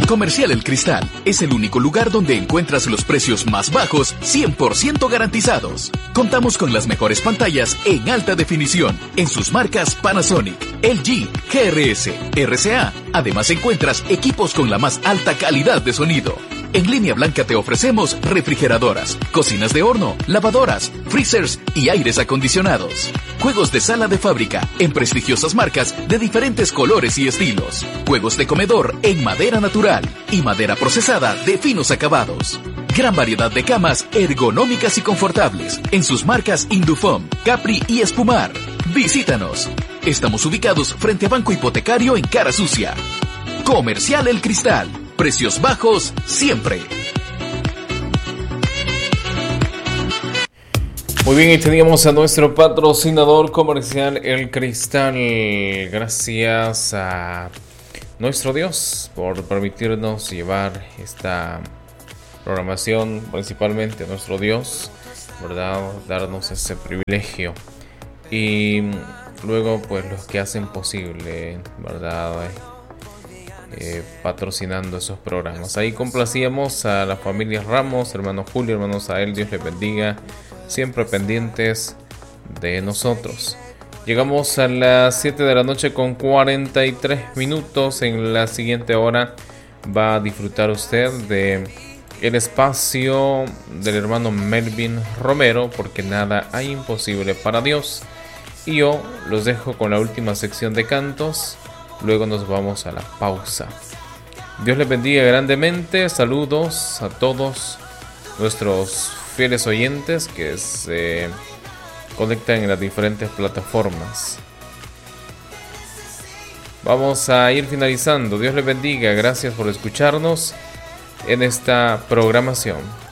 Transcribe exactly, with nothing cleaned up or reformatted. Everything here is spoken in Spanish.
Comercial El Cristal es el único lugar donde encuentras los precios más bajos, cien por ciento garantizados. Contamos con las mejores pantallas en alta definición en sus marcas Panasonic, L G, G R S, R C A. Además encuentras equipos con la más alta calidad de sonido. En Línea Blanca te ofrecemos refrigeradoras, cocinas de horno, lavadoras, freezers y aires acondicionados. Juegos de sala de fábrica en prestigiosas marcas de diferentes colores y estilos. Juegos de comedor en madera natural y madera procesada de finos acabados. Gran variedad de camas ergonómicas y confortables en sus marcas Indufom, Capri y Espumar. Visítanos. Estamos ubicados frente a Banco Hipotecario en Cara Sucia. Comercial El Cristal. Precios bajos siempre. Muy bien, y teníamos a nuestro patrocinador comercial El Cristal. Gracias a nuestro Dios por permitirnos llevar esta programación, principalmente a nuestro Dios, ¿verdad? Darnos ese privilegio. Y luego, pues, los que hacen posible, ¿verdad? Eh, patrocinando esos programas. Ahí complacíamos a la familia Ramos, hermano Julio, hermano Sael, Dios les bendiga, siempre pendientes de nosotros. Llegamos a las siete de la noche con cuarenta y tres minutos. En la siguiente hora va a disfrutar usted de el espacio del hermano Melvin Romero, porque nada hay imposible para Dios. Y yo los dejo con la última sección de cantos. Luego nos vamos a la pausa. Dios les bendiga grandemente. Saludos a todos nuestros fieles oyentes que se conectan en las diferentes plataformas. Vamos a ir finalizando. Dios les bendiga. Gracias por escucharnos en esta programación.